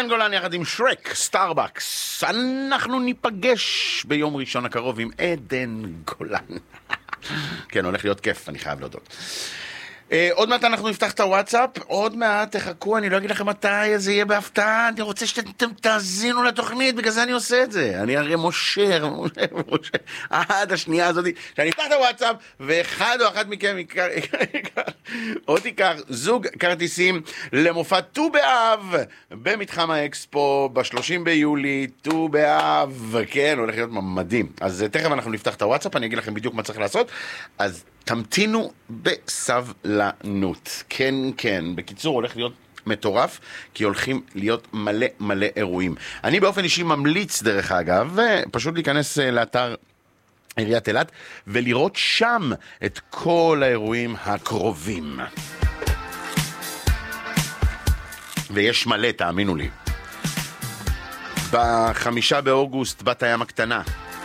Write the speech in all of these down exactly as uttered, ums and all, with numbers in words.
עדן גולן יחד עם שרק, סטארבקס. אנחנו ניפגש ביום ראשון הקרוב עם עדן גולן. כן, הולך להיות כיף, אני חייב להודות. עוד מעט אנחנו נפתח את הוואטסאפ, עוד מעט תחכו, אני לא אגיד לכם מתי, זה יהיה בהפתעה, אני רוצה שאתם תאזינו לתוכנית, בגלל זה אני עושה את זה. אני הרי מושר, מושר, מושר, עד השנייה הזאת, שאני אפתח את הוואטסאפ, ואחד או אחת מכם יקר, עוד יקר זוג כרטיסים למופע ט"ו באב, במתחם האקספו, ב-שלושים ביולי, ט"ו באב, כן, הולך להיות מדהים. אז תכף אנחנו נפתח את הוואטסאפ, אני אגיד לכם בדיוק מה צריך לעשות, אז תמתינו בסבלנות. כן, כן. בקיצור, הולך להיות מטורף, כי הולכים להיות מלא מלא אירועים. אני באופן אישי ממליץ, דרך אגב, פשוט להיכנס לאתר עיריית אילת, ולראות שם את כל האירועים הקרובים. ויש מלא, תאמינו לי. בחמישה באוגוסט, בת הים הקטנה.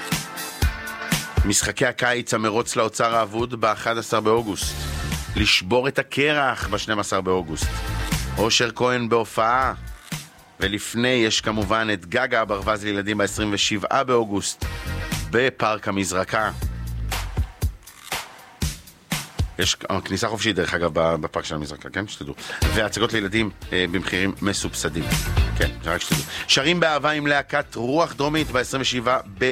משחקי הקיץ, המרוץ לאוצר האבוד ב-אחד עשר באוגוסט. לשבור את הקרח ב-שנים עשר באוגוסט. אושר כהן בהופעה. ולפני יש כמובן את גגה ברווז לילדים ב-עשרים ושבעה באוגוסט. בפארק המזרקה. יש כניסה חופשית דרך אגב בפארק של המזרקה, כן? שתדעו. והצגות לילדים אה, במחירים מסובסדים. כן, רק שתדעו. שרים באהבה עם להקת רוח דרומית ב-עשרים ושבעה